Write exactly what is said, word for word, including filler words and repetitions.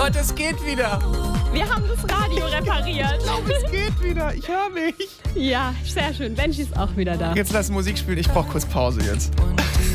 Gott, es geht wieder. Wir haben das Radio repariert. Ich glaube, es geht wieder. Ich höre mich. Ja, sehr schön. Benji ist auch wieder da. Jetzt lass Musik spielen. Ich brauche kurz Pause jetzt.